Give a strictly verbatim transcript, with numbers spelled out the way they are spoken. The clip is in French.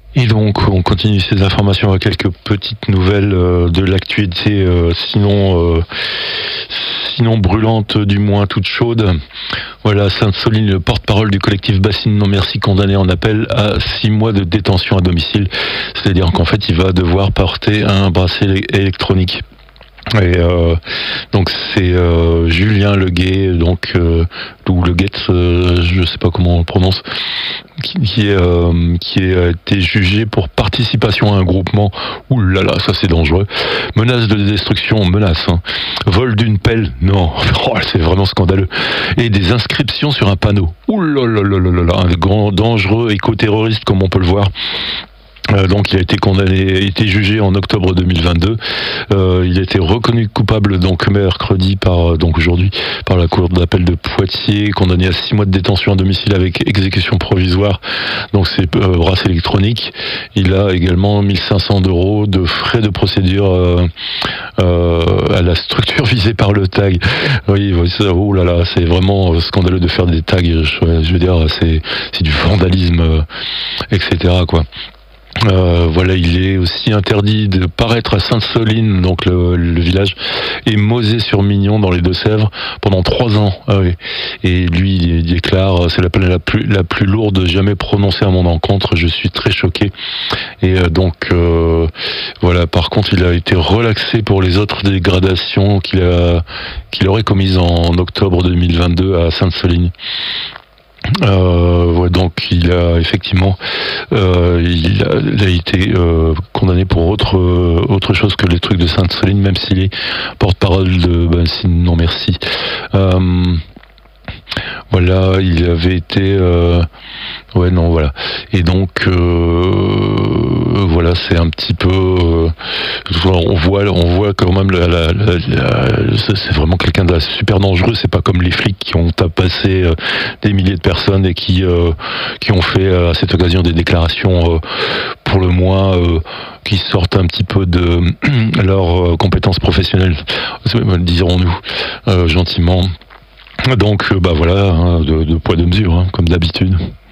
Et donc, on continue ces informations avec quelques petites nouvelles euh, de l'actualité, euh, sinon, euh, sinon brûlante, du moins toute chaude. Voilà, Sainte-Soline, le porte-parole du collectif Bassine Non Merci, condamné en appel à six mois de détention à domicile. C'est-à-dire qu'en fait, il va devoir porter un bracelet électronique. Et euh, donc c'est euh, Julien Leguet, donc euh, ou Leguet, euh, je sais pas comment on le prononce, qui, qui, est, euh, qui a été jugé pour participation à un groupement. Ouh là là, ça c'est dangereux. Menace de destruction, menace. Hein. Vol d'une pelle, non. Oh, c'est vraiment scandaleux. Et des inscriptions sur un panneau. Ouh là là là là là, un grand dangereux éco-terroriste comme on peut le voir. Euh, donc il a été condamné, été jugé en octobre deux mille vingt-deux. Euh, il a été reconnu coupable donc mercredi par donc aujourd'hui par la cour d'appel de Poitiers, condamné à six mois de détention à domicile avec exécution provisoire. Donc c'est euh, bracelet électronique. Il a également mille cinq cents euros de frais de procédure euh, euh, à la structure visée par le tag. Oui, ça, oh là là, c'est vraiment scandaleux de faire des tags. Je, je veux dire, c'est c'est du vandalisme, euh, et cetera quoi. Euh, voilà, il est aussi interdit de paraître à Sainte-Soline, donc le, le village, et Mosée-sur-Mignon dans les Deux-Sèvres pendant trois ans. Ah oui. Et lui, il déclare, c'est la peine la plus, la plus lourde jamais prononcée à mon encontre. Je suis très choqué. Et euh, donc, euh, voilà. Par contre, il a été relaxé pour les autres dégradations qu'il a, qu'il aurait commises en octobre deux mille vingt-deux à Sainte-Soline. Euh, ouais, donc il a effectivement euh, il, a, il a été euh, condamné pour autre euh, autre chose que les trucs de Sainte-Soline, même s'il est porte-parole de Bassine Non Merci. Euh, voilà, il avait été euh, ouais non voilà et donc euh, voilà, c'est un petit peu euh, on voit on voit quand même la, la, la, la, c'est vraiment quelqu'un de super dangereux. C'est pas comme les flics qui ont tapassé euh, des milliers de personnes et qui euh, qui ont fait euh, à cette occasion des déclarations euh, pour le moins euh, qui sortent un petit peu de leurs euh, compétences professionnelles, dirons-nous euh, gentiment. Donc bah voilà, hein, de, de poids de mesure, hein, comme d'habitude.